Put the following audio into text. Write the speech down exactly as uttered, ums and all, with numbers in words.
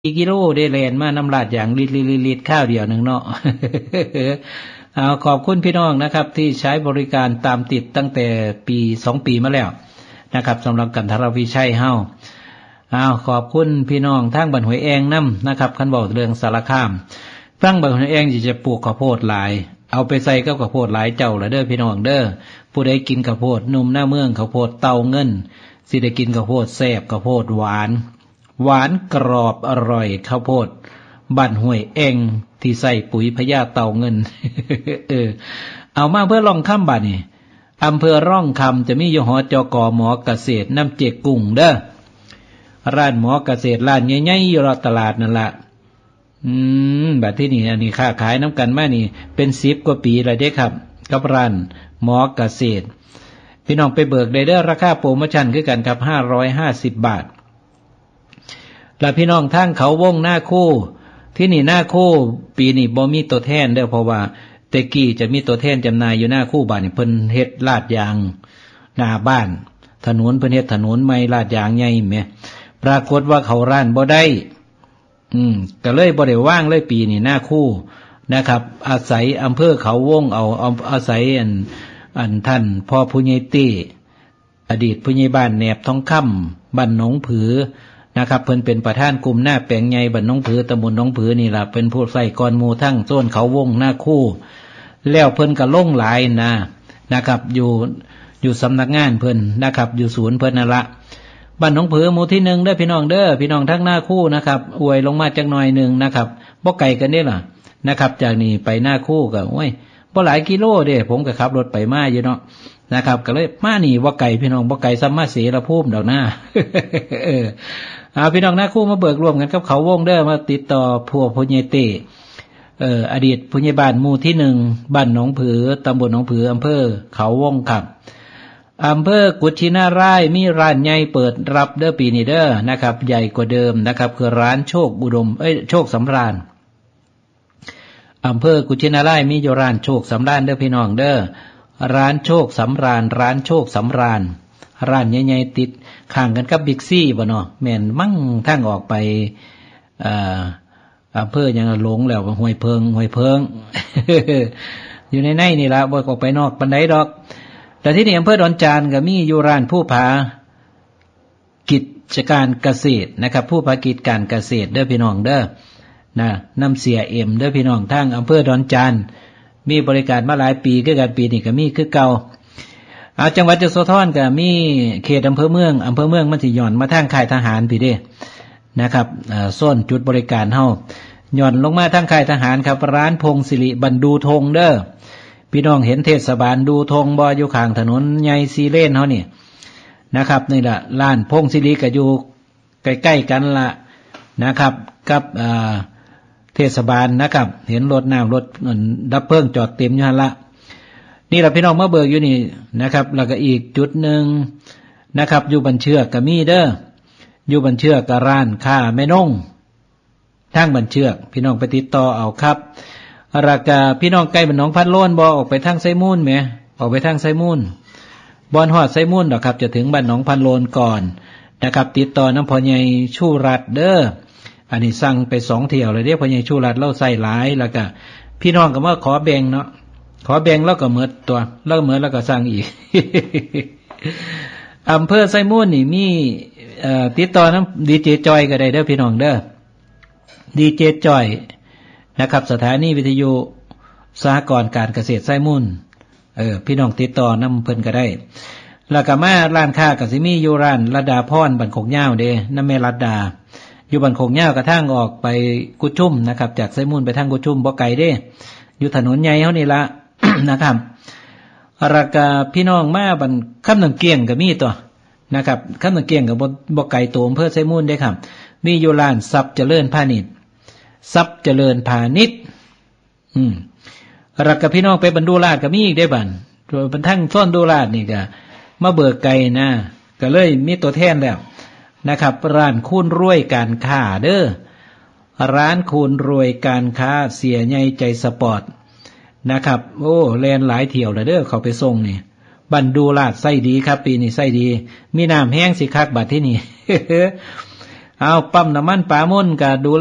กี่กิโลได้แลนมาน้ำลาดอย่างลิดลิดลิดข้าวเดียวหนึ่งเนาะ เอาขอบคุณพี่น้องนะครับที่ใช้บริการตามติดตั้งแต่ปีสองปีมาแล้วนะครับสำหรับกันทรวิชัยเฮาเอาขอบคุณพี่น้องทั้งบันหวยแองน้ำนะครับคันบอกเรื่องสารคามฟังบันหวยแองจะปลูกข้าวโพดหลายเอาไปใส่กับข้าวโพดหลายเจ้าละเด้อพี่น้องเด้อผู้ใดกินข้าวโพดนุ่มหน้าเมืองข้าวโพดเตาเงินสิได้กินข้าวโพดแซ่บข้าวโพดหวานหวานกรอบอร่อยข้าวโพดบ้านห้วยแองที่ใส่ปุ๋ยพญาเต่าเงิน เออเอามาเพื่อลองคำบัดนี่อำเภอร่องคำจะมีอยู่หอจกหมอเกษตรน้ำเจกกุ้งเด้อร้านหมอเกษตรร้านใหญ่ๆอยู่รอตลาดนั่นละอืมแบบที่นี่อันนี้ค้าขายน้ำกันมานี่เป็นสิบกว่าปีแล้วเด้ครับกับร้านหมอเกษตรพี่น้องไปเบิกได้เด้อราคาโปรโมชั่นคือกันครับห้าร้อยห้าสิบบาทแล้วพี่น้องทางเขาวงหน้าคู่ที่นี่หน้าคู่ปีนี้บ่มีตัวแทนเด้อเพราะว่าแต่กี้จะมีตัวแทนจำหน่ายอยู่หน้าคู่บ้านนี่เพิ่นเฮ็ดลาดยางหน้าบ้านถนนเพิ่นเฮ็ดถนนใหม่ลาดยางใหญ่แหมปรากฏว่าเขาร้านบ่ได้อืมก็เลยบ่ได้ว่างเลยปีนี้หน้าคู่นะครับอาศัยอำเภอเขาวงเอาเอาอาศัยอันอันท่านพ่อผู้ใหญ่ตี้อดีตผู้ใหญ่บ้านแหนบทองคำบ้านหนองผือนะครับเพิ่นเป็นประธานกลุ่มหน้าแปลงใหญ่บ้านหนองผือตำบลหนองผือนี่ล่ะเป็นผู้ใส่กรหมู่ทั้งโซนเขาวงหน้าคู่แล้วเพิ่นก็ลงหลายนะนะครับอยู่อยู่สำนักงานเพิ่นนะครับอยู่ศูนย์เพิ่นนั่นละบ้านหนองผือหมู่ที่หนึ่งเด้อพี่น้องเด้อพี่น้องทั้งหน้าคู่นะครับอวยลงมาจักหน่อยหนึ่งนะครับบ่ไกลกันเด้ล่ะนะครับจากนี้ไปหน้าคู่ก็โอ้ยบ่หลายกิโลเด้ผมก็ขับรถไปมาอยู่เนาะนะครับก็เลยมานี่บ่ไกลพี่น้องบ่ไกลซัมมาเสรภูมิดอกนะ เออเอาพี่น้องหน้าคู่มาเบิกรวมกันกับเขาวงเด้อมาติดต่อพวกผู้ใหญ่เตเอ่ออดีตผู้ใหญ่บ้านหมู่ที่หนึ่งบ้านหนองผือตำบลหนองผืออำเภอเขาวงครับอำเภอกุชินารายมีร้านใหญ่เปิดรับเด้อปีนี้เด้อนะครับใหญ่กว่าเดิมนะครับคือร้านโชคอุดมเอ้ยโชคสำราญอำเภอกุชินารายมีอยู่ร้านโชคสำราญเด้อพี่น้องเด้อร้านโชคสำราญร้านโชคสำราญร้านใหญ่ๆติดข้างกันกับบิ๊กซี่บ่เนาะแม่นมั่งทางออกไปเอ่ออำเภอยังหลงแล้วห้วยเพิงห้วยเพิง อยู่ในในนี่ล่ะบ่ออกไปนอกปานใดดอกแต่ที่นี่อำเภอดอนจานก็มีอยู่ร้านผู้ผากิจการเกษตรนะครับผู้ผากิจการเกษตรเด้อพี่น้องเด้อนะน้ำเสียเอ็มเด้อพี่น้องทางอำเภอดอนจานมีบริการมาหลายปีคือกันปีนี้ก็มีคือเก่าเอาจังหวัดยโสธรก็มีเขตอำเภอเมืองอำเภอเมืองมันสิย่อนมาทางค่ายทหารพี่เด้นะครับเอ่อโซนจุดบริการเฮาย่อนลงมาทางค่ายทหารครับร้านพงศิริบรรดูธงเด้อพี่น้องเห็นเทศบาลดูธงบ่อยู่ข้างถนนใหญ่ซีเลนเฮานี่นะครับนี่ล่ะร้านพงศิริก็อยู่ใกล้ๆกันล่ะนะครับกับอ่าเทศบาลนะครับเห็นรถน้ำรถดับเพลิงจอดเต็มอยู่หั่นละนี่ล่ะพี่น้องมาเบิกอยู่นี่นะครับแล้วก็อีกจุดหนึ่งนะครับอยู่บันเชือกก็มีเด้ออยู่บันเชือกก็ร้านค้าแม่นงทางบันเชือกพี่น้องไปติดต่อเอาครับราคาพี่น้องใกล้บ้านหนองพันโลนบ่ออกไปทางไซมูนแหมออกไปทางไซมูนบอนฮอดไซมูนดอกครับจะถึงบ้านหนองพันโลนก่อนนะครับติดต่อน้ำพ่อใหญ่ชูรัตน์เด้ออันนี้สั่งไปสองเที่ยวเลยเด้พ่อใหญ่ชูรัตน์เล่าใส่หลายแล้วก็พี่น้องก็มาขอแบ่งเนาะขอแบ่งแล้วก็เหมือดตัวแล้วเหมือดแล้วก็สั่งอีก อำเภอไซมูนนี่มีเอ่อติดต่อน้ำดีเจจอยก็ได้เด้อพี่น้องเด้อดีเจจอยนะครับสถานีวิทยุสหกรณ์การเกษตรไซมูนเออพี่น้องติดต่อนำเพิ่นก็ได้แล้วก็มาร้านค้าก็สิมีอยู่ร้านระดาพรบันโคกเหย้าเด้น้ำแม่รัดดาอยู่บันโคกเหย้ากระทั่งออกไปกุดชุ่มนะครับจากไซมูนไปทางกุดชุ่มบ่ไกลเด้อยู่ถนนใหญ่เฮานี่ละ นะครับราคาพี่น้องมาบันคำหนึ่งเกียงก็มีตัวนะครับคำหนึ่งเกียงก็บ่บ่ไกลตัวอำเภอไซมูนได้ครับมีอยู่ร้านทรัพย์เจริญพาณิชย์ทรัพย์เจริญพาณิชย์อืมราคาพี่น้องไปบรรดูราชก็มีอีกได้บัดโดยบรรทั้งซ่อนดูราชนี่ก็มาเบิกไกลนะก็เลยมีตัวแทนแล้วนะครับร้านคูณรวยการค้าเด้อร้านคูณรวยการค้าเสียใหญ่ใจสปอร์ตนะครับโอ้แลนหลายเที่ยวแล้วเด้อเขาไปส่งนี่บรรดูราชไส้ดีครับปีนี้ไส้ดีมีน้ำแห้งสิคักบัดที่นี่เอาปั๊มน้ำมันปาม่นก็ดู